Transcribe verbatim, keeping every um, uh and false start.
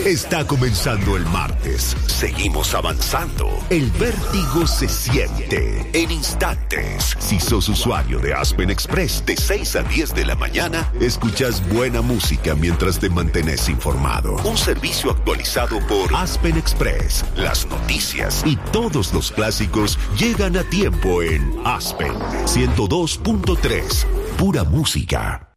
Está comenzando el martes. Seguimos avanzando. El vértigo se siente en instantes. Si sos usuario de Aspen Express, de seis a diez de la mañana, escuchas buena música mientras te mantenés informado. Un servicio actualizado por Aspen Express. Las noticias y todos los clásicos llegan a tiempo en Aspen ciento dos punto tres. Pura música.